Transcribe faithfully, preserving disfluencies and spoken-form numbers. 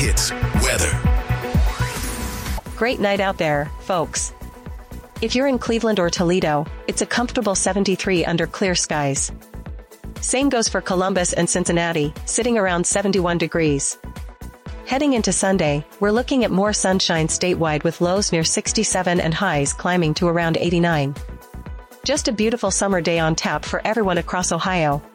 Hits weather. Great night out there, folks. If you're in Cleveland or Toledo, it's a comfortable seventy-three under clear skies. Same goes for Columbus and Cincinnati, sitting around seventy-one degrees. Heading into Sunday, we're looking at more sunshine statewide with lows near sixty-seven and highs climbing to around eighty-nine. Just a beautiful summer day on tap for everyone across Ohio.